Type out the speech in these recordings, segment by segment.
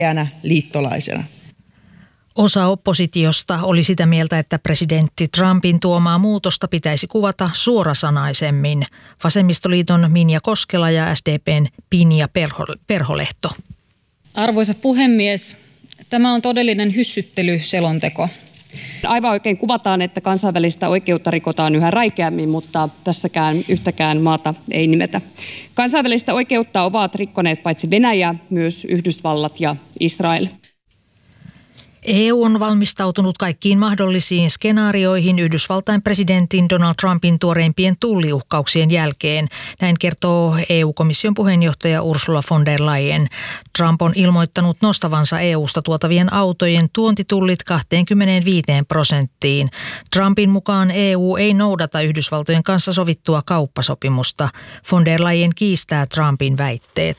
tärkeänä liittolaisena. Osa oppositiosta oli sitä mieltä, että presidentti Trumpin tuomaa muutosta pitäisi kuvata suorasanaisemmin. Vasemmistoliiton Minja Koskela ja SDP:n Pinja Perholehto. Arvoisa puhemies, tämä on todellinen hyssyttelyselonteko. Aivan oikein kuvataan, että kansainvälistä oikeutta rikotaan yhä räikeämmin, mutta tässäkään yhtäkään maata ei nimetä. Kansainvälistä oikeutta ovat rikkoneet paitsi Venäjä, myös Yhdysvallat ja Israel. EU on valmistautunut kaikkiin mahdollisiin skenaarioihin Yhdysvaltain presidentin Donald Trumpin tuoreimpien tulliuhkauksien jälkeen. Näin kertoo EU-komission puheenjohtaja Ursula von der Leyen. Trump on ilmoittanut nostavansa EUsta tuotavien autojen tuontitullit 25%. Trumpin mukaan EU ei noudata Yhdysvaltojen kanssa sovittua kauppasopimusta. Von der Leyen kiistää Trumpin väitteet.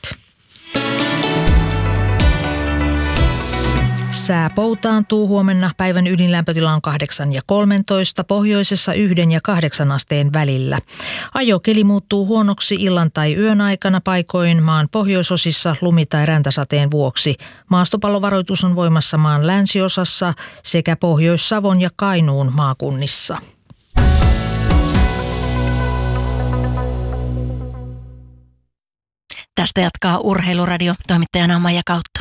Sää poutaantuu huomenna. Päivän ydinlämpötila on 8 ja 13, pohjoisessa 1 ja 8 asteen välillä. Ajokeli muuttuu huonoksi illan tai yön aikana paikoin maan pohjoisosissa lumi- tai räntäsateen vuoksi. Maastopallovaroitus on voimassa maan länsiosassa sekä Pohjois-Savon ja Kainuun maakunnissa. Tästä jatkaa Urheiluradio, toimittajana Maija Kautto.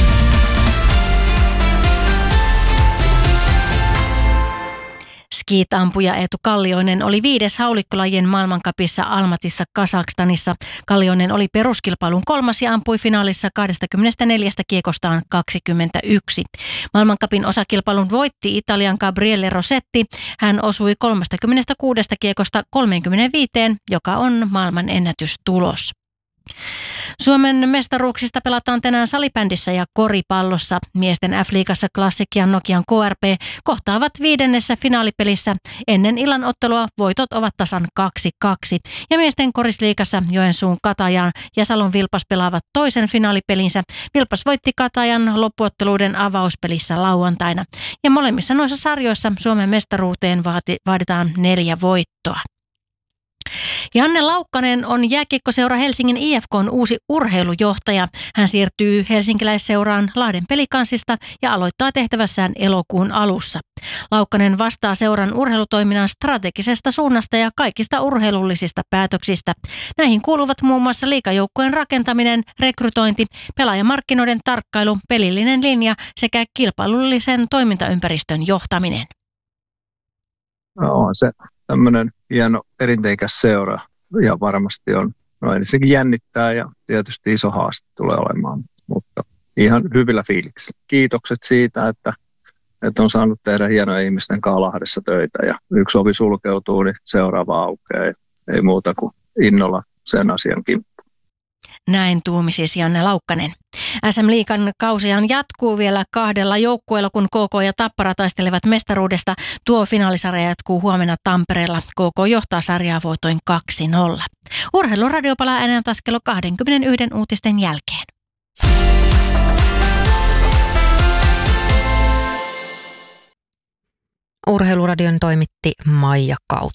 Skiit-ampuja Eetu Kallioinen oli 5. haulikkolajien maailmancupissa Almatissa Kazakstanissa. Kallioinen oli peruskilpailun 3. ja ampui finaalissa 24 kiekostaan 21. Maailmancupin osakilpailun voitti Italian Gabriele Rossetti. Hän osui 36 kiekosta 35, joka on maailman ennätystulos. Suomen mestaruuksista pelataan tänään salibändissä ja koripallossa. Miesten F-liigassa Classic ja Nokian KRP kohtaavat 5. finaalipelissä. Ennen illan ottelua voitot ovat tasan 2-2. Ja miesten korisliigassa Joensuun Katajan ja Salon Vilpas pelaavat toisen finaalipelinsä. Vilpas voitti Katajan loppuotteluiden avauspelissä lauantaina. Ja molemmissa noissa sarjoissa Suomen mestaruuteen vaaditaan 4 voittoa. Janne Laukkanen on jääkiekkoseura Helsingin IFK:n uusi urheilujohtaja. Hän siirtyy helsinkiläisseuraan Lahden Pelikansista ja aloittaa tehtävässään elokuun alussa. Laukkanen vastaa seuran urheilutoiminnan strategisesta suunnasta ja kaikista urheilullisista päätöksistä. Näihin kuuluvat muun muassa liigajoukkueen rakentaminen, rekrytointi, pelaajamarkkinoiden tarkkailu, pelillinen linja sekä kilpailullisen toimintaympäristön johtaminen. No, on se tämmöinen hieno perinteikäs seura ja varmasti on, no ensinnäkin jännittää ja tietysti iso haaste tulee olemaan, mutta ihan hyvillä fiiliksillä. Kiitokset siitä, että on saanut tehdä hienoja ihmisten kanssa Lahdessa töitä ja yksi ovi sulkeutuu, niin seuraava aukeaa. Ei muuta kuin innolla sen asian kimppuun. Näin tuumi siis Janne Laukkanen. SM-liigan kausihan jatkuu vielä 2 joukkueella, kun KK ja Tappara taistelevat mestaruudesta. Tuo finaalisarja jatkuu huomenna Tampereella. KK johtaa sarjaa voitoin 2-0. Urheiluradio palaa ääneen taas kello 21 uutisten jälkeen. Urheiluradion toimitti Maija Kautto.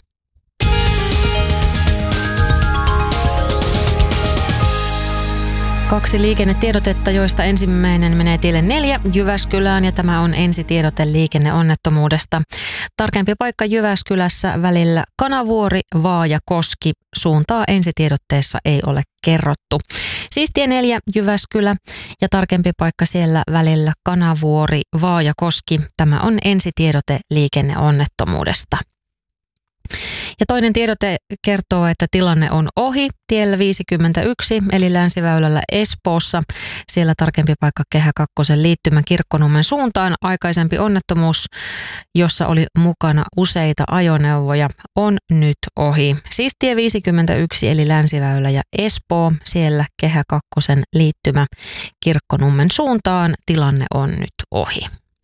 2 liikennetiedotetta, joista ensimmäinen menee tielle 4 Jyväskylään ja tämä on ensitiedote liikenneonnettomuudesta. Tarkempi paikka Jyväskylässä välillä Kanavuori-Vaajakoski. Suuntaa ensitiedotteessa ei ole kerrottu. Siis tie 4 Jyväskylä ja tarkempi paikka siellä välillä Kanavuori-Vaajakoski. Tämä on ensitiedote liikenneonnettomuudesta. Ja toinen tiedote kertoo, että tilanne on ohi tiellä 51 eli Länsiväylällä Espoossa. Siellä tarkempi paikka Kehä 2 liittymän Kirkkonummen suuntaan. Aikaisempi onnettomuus, jossa oli mukana useita ajoneuvoja, on nyt ohi. Siis tie 51 eli Länsiväylä ja Espoo. Siellä Kehä 2 liittymä Kirkkonummen suuntaan. Tilanne on nyt ohi.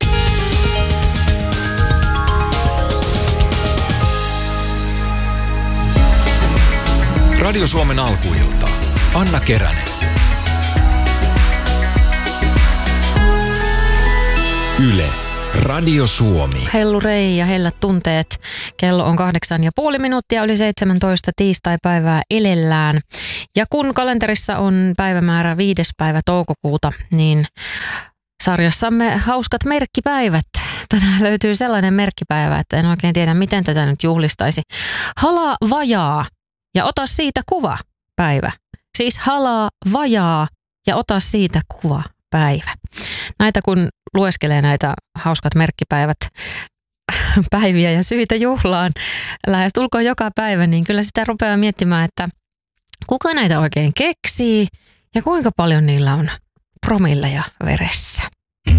Radio Suomen alkuilta. Anna Keränen. Yle. Radio Suomi. Hellurei ja hellät tunteet. Kello on 8,5 yli 17 tiistaipäivää elellään. Ja kun kalenterissa on päivämäärä 5. päivä toukokuuta, niin sarjassamme hauskat merkkipäivät. Tänään löytyy sellainen merkkipäivä, että en oikein tiedä, miten tätä nyt juhlistaisi. Halaa vajaa ja ota siitä kuva päivä. Siis halaa vajaa ja ota siitä kuva päivä. Näitä kun lueskelee näitä hauskat merkkipäivät päiviä ja syitä juhlaan lähestulkoon joka päivä, niin kyllä sitä rupeaa miettimään, että kuka näitä oikein keksii ja kuinka paljon niillä on promilleja veressä.